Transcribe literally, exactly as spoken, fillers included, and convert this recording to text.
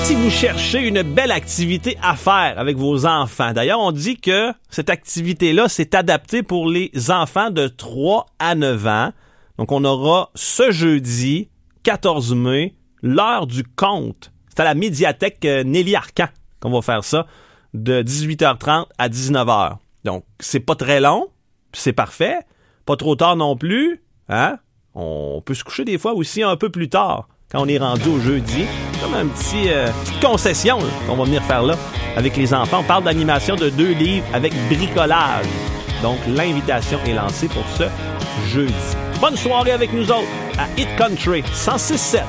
si vous cherchez une belle activité à faire avec vos enfants, d'ailleurs, on dit que cette activité-là, c'est adapté pour les enfants de trois à neuf ans. Donc, on aura ce jeudi, quatorze mai, l'heure du conte. C'est à la médiathèque Nelly Arcan qu'on va faire ça, de dix-huit heures trente à dix-neuf heures. Donc, c'est pas très long, c'est parfait. Pas trop tard non plus, hein? On peut se coucher des fois aussi un peu plus tard, quand on est rendu au jeudi. Comme un petit euh, petite concession là, qu'on va venir faire là avec les enfants. On parle d'animation de deux livres avec bricolage. Donc, l'invitation est lancée pour ce jeudi. Bonne soirée avec nous autres à Hit Country cent six sept.